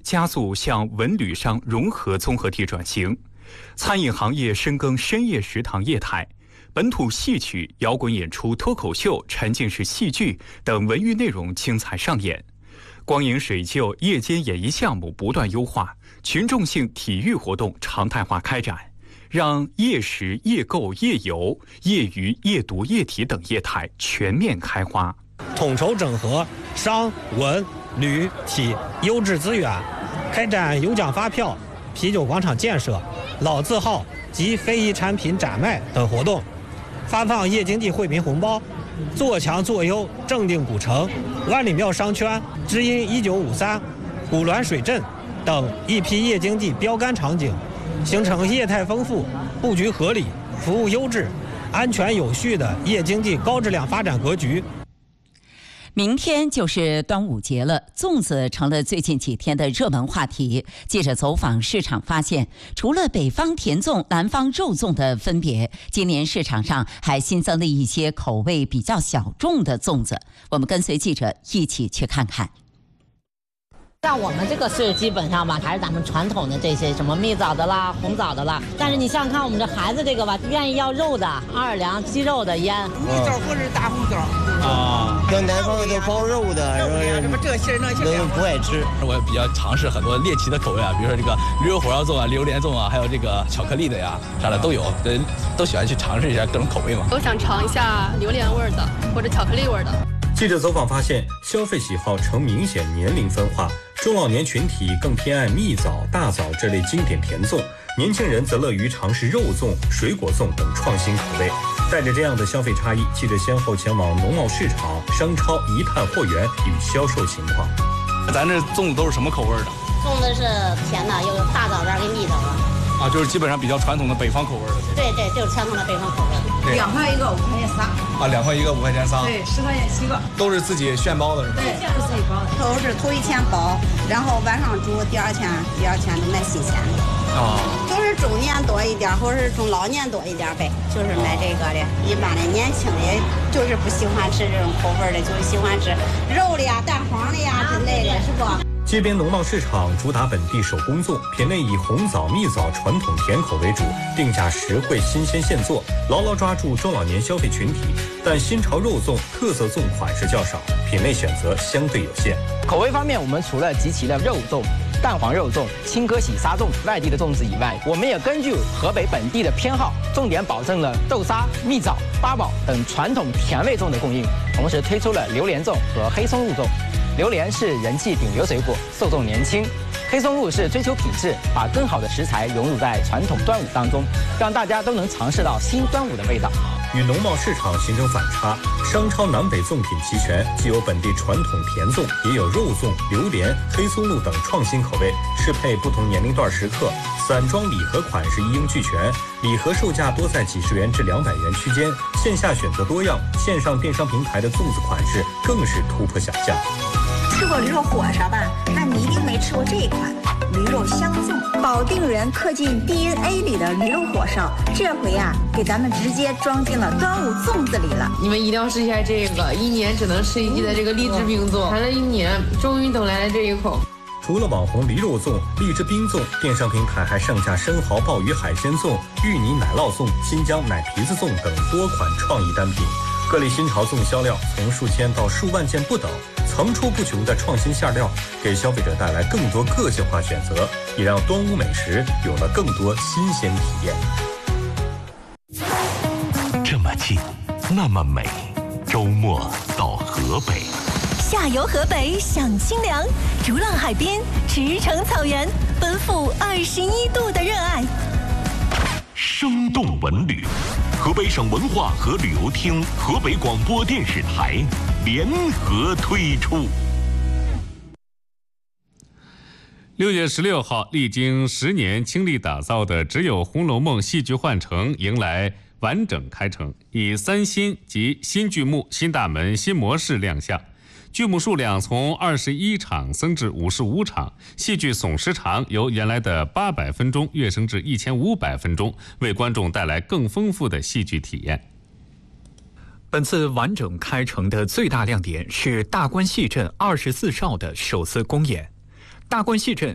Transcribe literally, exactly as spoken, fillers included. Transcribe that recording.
加速向文旅商融合综合体转型。餐饮行业深耕深夜食堂业态，本土戏曲、摇滚演出、脱口秀、沉浸式戏剧等文娱内容精彩上演。光影水旧夜间演艺项目不断优化，群众性体育活动常态化开展，让夜食、夜购、夜游、夜娱、夜读、夜体等业态全面开花。 统筹整合商、文、旅、体优质资源，开展有奖发票、啤酒广场建设、老字号及非遗产品展卖等活动，发放夜经济惠民红包，做强做优正定古城、万里庙商圈、知音一九五三、古滦水镇等一批夜经济标杆场景，形成业态丰富、布局合理、服务优质、安全有序的夜经济高质量发展格局。 明天就是端午节了，粽子成了最近几天的热门话题。记者走访市场发现，除了北方甜粽、南方肉粽的分别，今年市场上还新增了一些口味比较小众的粽子。我们跟随记者一起去看看。 像我们这个是基本上吧，还是咱们传统的这些什么蜜枣的啦、红枣的啦。但是你想想看，我们这孩子这个吧，愿意要肉的、二两鸡肉的腌。 蜜枣或者大红枣啊，像南方的包肉的， 什么这些那些都不爱吃。 我也比较尝试很多猎奇的口味啊，比如说这个驴肉火烧粽啊、榴莲粽啊，还有这个巧克力的呀，啥的都有，对，都喜欢去尝试一下各种口味嘛。 都想尝一下榴莲味的或者巧克力味的。 记者走访发现，消费喜好呈明显年龄分化，中老年群体更偏爱蜜枣、大枣这类经典甜粽，年轻人则乐于尝试肉粽、水果粽等创新口味。带着这样的消费差异，记者先后前往农贸市场、商超一探货源与销售情况。 咱这粽子都是什么口味的？ 粽子是甜的，有大枣味跟蜜枣味。 啊，就是基本上比较传统的北方口味的。 对对，就是传统的北方口味。 两块一个，五块钱仨。 啊，两块一个，五块钱仨。 对，十块钱七个。 都是自己现包的是吧？ 对，都是自己包的。 都是头一天包，然后晚上煮，第二天第二天都卖新鲜的。 啊。 都是中年多一点，或者是中老年多一点呗，就是卖这个的。一般的年轻的，就是不喜欢吃这种口味的，就是喜欢吃肉的呀、蛋黄的呀之类的，是不？ 街边农贸市场主打本地手工粽，品类以红枣、蜜枣传统甜口为主，定价实惠、新鲜现做，牢牢抓住中老年消费群体。但新潮肉粽、特色粽款式较少，品类选择相对有限。 口味方面，我们除了集齐了肉粽、蛋黄肉粽、青稞喜沙粽外地的粽子以外，我们也根据河北本地的偏好，重点保证了豆沙、蜜枣、八宝等传统甜味粽的供应，同时推出了榴莲粽和黑松露粽。榴莲是人气顶流水果，受众年轻；黑松露是追求品质，把更好的食材融入在传统端午当中，让大家都能尝试到新端午的味道。 与农贸市场形成反差，商超南北粽品齐全，既有本地传统甜粽，也有肉粽、榴莲、黑松露等创新口味，适配不同年龄段食客。散装礼盒款式一应俱全，礼盒售价多在几十元至两百元区间，线下选择多样，线上电商平台的粽子款式更是突破想象。 吃过驴肉火烧吧？那你一定没吃过这一款驴肉香粽，保定人刻进 D N A 里的驴肉火烧，这回呀、啊，给咱们直接装进了端午粽子里了。 你们一定要试一下这个，一年只能吃一季的这个荔枝冰粽，谈了一年，终于等来了这一口。 除了网红驴肉粽、荔枝冰粽，电商平台还上架生蚝鲍鱼海鲜粽、芋泥奶酪粽、新疆奶皮子粽等多款创意单品。各类新潮粽销量从数千到数万件不等，层出不穷的创新馅料，给消费者带来更多个性化选择，也让端午美食有了更多新鲜体验。 这么近，那么美，周末到河北。 下游河北享清凉，逐浪海边，驰骋草原，奔赴二十一度的热爱。 生动文旅，河北省文化和旅游厅、河北广播电视台联合推出。 六月十六号，历经十年倾力打造的只有《红楼梦》戏剧幻城迎来完整开城，以三新及新剧目、新大门、新模式亮相。剧目数量从二十一场增至五十五场，戏剧总时长由原来的八百分钟跃升至一千五百分钟，为观众带来更丰富的戏剧体验。 本次完整开城的最大亮点是大观戏镇二十四少的首次公演。大观戏镇